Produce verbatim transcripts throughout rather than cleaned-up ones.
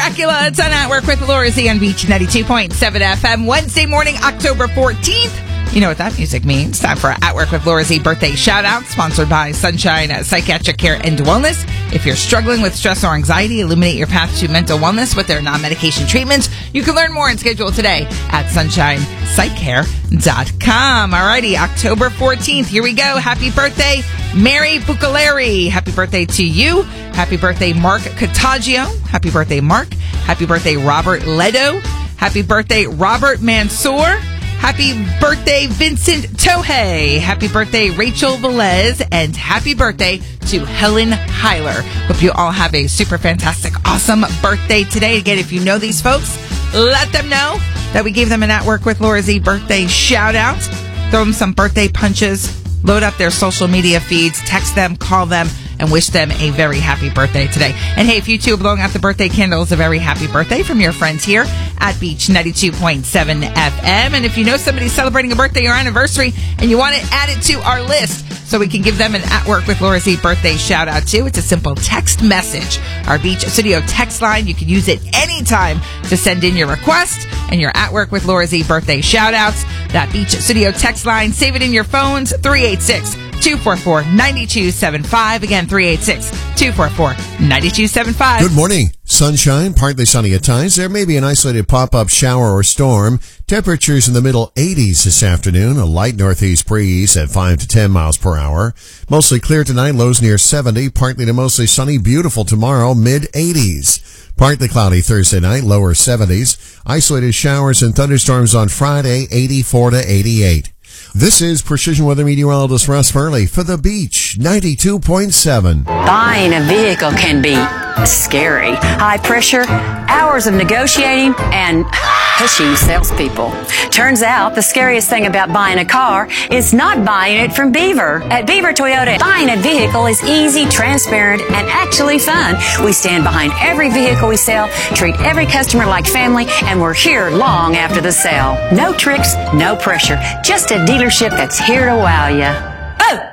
Dracula. It's on At Work with Laura Z on Beach ninety-two point seven F M. Wednesday morning, October fourteenth. You know what that music means. Time for At Work with Laura Z birthday shout out, sponsored by Sunshine Psychiatric Care and Wellness. If you're struggling with stress or anxiety, illuminate your path to mental wellness with their non-medication treatments. You can learn more and schedule today at sunshine psych care dot com. Alrighty, October fourteenth. Here we go. Happy birthday, Mary Bucaleri. Happy birthday to you. Happy birthday, Mark Cottagio. Happy birthday, Mark. Happy birthday, Robert Ledo. Happy birthday, Robert Mansour. Happy birthday, Vincent Tohey. Happy birthday, Rachel Velez. And happy birthday to Helen Heiler. Hope you all have a super fantastic, awesome birthday today. Again, if you know these folks, let them know that we gave them an At Work with Laura Z birthday shout out. Throw them some birthday punches. Load up their social media feeds. Text them, call them, and wish them a very happy birthday today. And hey, if you two are blowing out the birthday candles, a very happy birthday from your friends here at Beach ninety-two point seven F M. And if you know somebody's celebrating a birthday or anniversary and you want to add it to our list so we can give them an At Work with Laura Z birthday shout out too, it's a simple text message. Our Beach Studio text line, you can use it anytime to send in your request and your At Work with Laura Z birthday shout outs. That Beach Studio text line, save it in your phones, three eight six, two four four, nine two seven five. Again, three eight six, two four four, nine two seven five. Good morning. Sunshine, partly sunny at times. There may be an isolated pop-up shower or storm. Temperatures in the middle eighties this afternoon. A light northeast breeze at five to ten miles per hour. Mostly clear tonight. Lows near seventy. Partly to mostly sunny. Beautiful tomorrow. mid eighties. Partly cloudy Thursday night. Lower seventies. Isolated showers and thunderstorms on Friday. eighty-four to eighty-eight. This is Precision Weather Meteorologist Russ Furley for the Beach ninety-two point seven. Buying a vehicle can be scary. High pressure, hours of negotiating, and pushy salespeople. Turns out the scariest thing about buying a car is not buying it from Beaver. At Beaver Toyota, buying a vehicle is easy, transparent, and actually fun. We stand behind every vehicle we sell, treat every customer like family, and we're here long after the sale. No tricks, no pressure. Just a dealership that's here to wow you. Oh!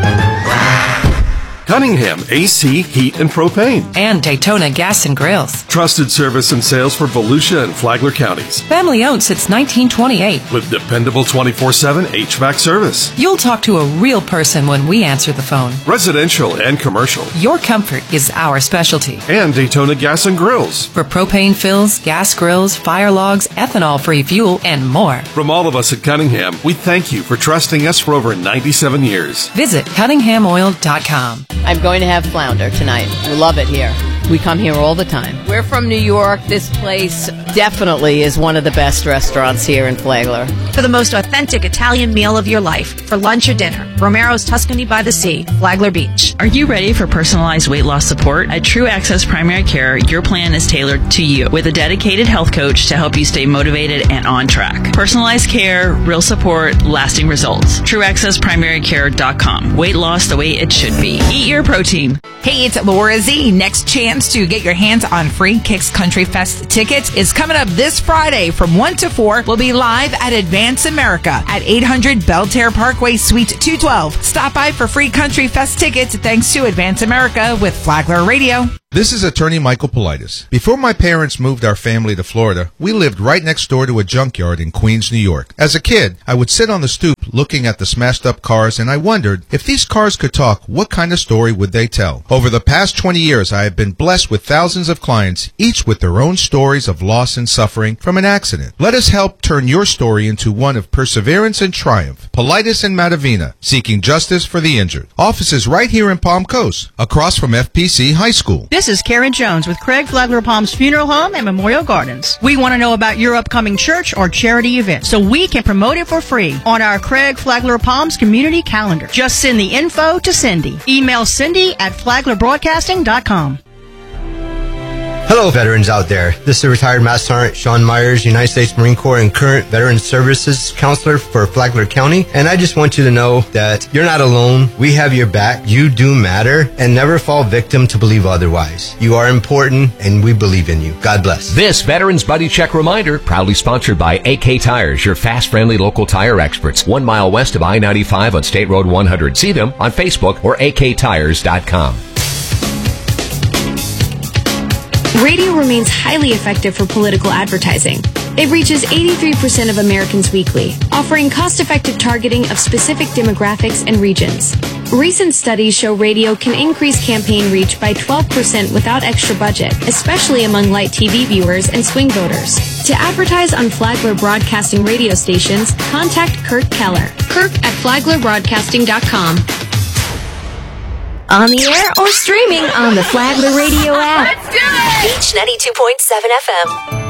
Cunningham A C, Heat, and Propane. And Daytona Gas and Grills. Trusted service and sales for Volusia and Flagler counties. Family owned since nineteen twenty-eight. With dependable twenty-four seven H V A C service. You'll talk to a real person when we answer the phone. Residential and commercial. Your comfort is our specialty. And Daytona Gas and Grills. For propane fills, gas grills, fire logs, ethanol-free fuel, and more. From all of us at Cunningham, we thank you for trusting us for over ninety-seven years. Visit cunningham oil dot com. I'm going to have flounder tonight. We love it here. We come here all the time. We're from New York. This place definitely is one of the best restaurants here in Flagler. For the most authentic Italian meal of your life, for lunch or dinner, Romero's Tuscany by the Sea, Flagler Beach. Are you ready for personalized weight loss support? At True Access Primary Care, your plan is tailored to you with a dedicated health coach to help you stay motivated and on track. Personalized care, real support, lasting results. true access primary care dot com. Weight loss the way it should be. Eat your protein. Hey, it's Laura Z. Next chance to get your hands on free Kicks Country Fest tickets is coming up this Friday from one to four. We'll be live at Advance America at eight hundred Belterre Parkway, Suite two twelve. Stop by for free Country Fest tickets thanks to Advance America with Flagler Radio. This is attorney Michael Politis. Before my parents moved our family to Florida, we lived right next door to a junkyard in Queens, New York. As a kid, I would sit on the stoop looking at the smashed up cars, and I wondered, if these cars could talk, what kind of story would they tell? Over the past twenty years, I have been blessed with thousands of clients, each with their own stories of loss and suffering from an accident. Let us help turn your story into one of perseverance and triumph. Politis and Matavina, seeking justice for the injured. Offices right here in Palm Coast, across from F P C High School. This is Karen Jones with Craig Flagler Palms Funeral Home and Memorial Gardens. We want to know about your upcoming church or charity event so we can promote it for free on our Craig Flagler Palms community calendar. Just send the info to Cindy. Email Cindy at flagler broadcasting dot com. Hello, veterans out there. This is retired Master Sergeant Sean Myers, United States Marine Corps and current Veteran Services Counselor for Flagler County. And I just want you to know that you're not alone. We have your back. You do matter. And never fall victim to believe otherwise. You are important, and we believe in you. God bless. This Veterans Buddy Check reminder, proudly sponsored by A K Tires, your fast, friendly local tire experts. One mile west of I ninety-five on State Road one hundred. See them on Facebook or a k tires dot com. radio remains highly effective for political advertising. It reaches eighty-three percent of Americans weekly, offering cost-effective targeting of specific demographics and regions. Recent studies show radio can increase campaign reach by twelve percent without extra budget, especially among light T V viewers and swing voters. To advertise on Flagler Broadcasting radio stations, contact Kirk Keller. Kirk at flagler broadcasting dot com. On the air or streaming on the Flagler Radio app. Let's do it! Beach ninety-two point seven F M.